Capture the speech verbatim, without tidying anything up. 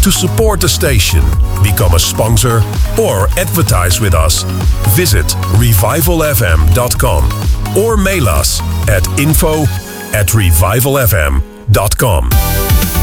To support the station, become a sponsor, or advertise with us, visit revival f m dot com or mail us at info at revival f m dot com.